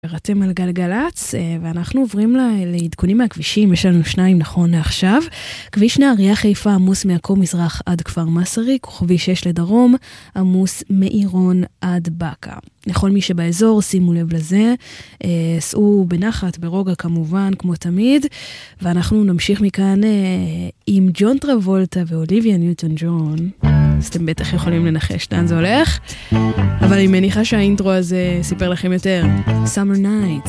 אתם על גלגלץ, ואנחנו עוברים לעדכונים מהכבישים. יש לנו שניים נכון לעכשיו. כביש נהריה חיפה עמוס מעכו מזרח עד כפר מסרי, כוכבי 6 לדרום, עמוס מעירון עד בקה. לכל מי שבאזור, שימו לב לזה, סעו בנחת, ברוגע כמובן, כמו תמיד, ואנחנו נמשיך מכאן עם ג'ון טרבולטה ואוליביה ניוטון ג'ון. אז אתם בטח יכולים לנחש לאן זה הולך, אבל אני מניחה שהאינטרו הזה סיפר לכם יותר. Summer Nights.